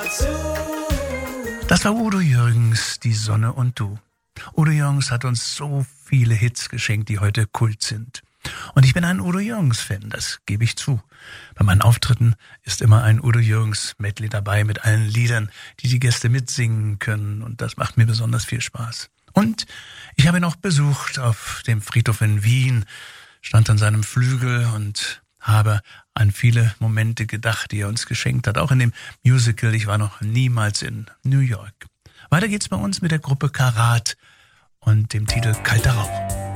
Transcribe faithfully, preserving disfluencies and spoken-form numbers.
Das war Udo Jürgens, Die Sonne und du. Udo Jürgens hat uns so viele Hits geschenkt, die heute Kult sind. Und ich bin ein Udo Jürgens-Fan, das gebe ich zu. Bei meinen Auftritten ist immer ein Udo Jürgens-Medley dabei mit allen Liedern, die die Gäste mitsingen können. Und das macht mir besonders viel Spaß. Und ich habe ihn auch besucht auf dem Friedhof in Wien, stand an seinem Flügel und habe an viele Momente gedacht, die er uns geschenkt hat. Auch in dem Musical, ich war noch niemals in New York. Weiter geht's bei uns mit der Gruppe Karat und dem Titel Kalter Rauch.